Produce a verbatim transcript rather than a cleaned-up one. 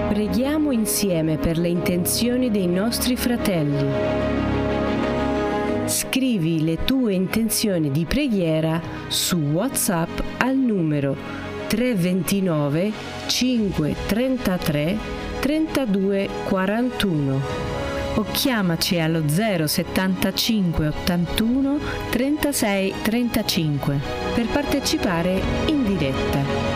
Preghiamo insieme per le intenzioni dei nostri fratelli. Scrivi le tue intenzioni di preghiera su WhatsApp al numero tre due nove cinque tre tre trentadue quarantuno o chiamaci allo zero settantacinque ottantuno trentasei trentacinque per partecipare in diretta.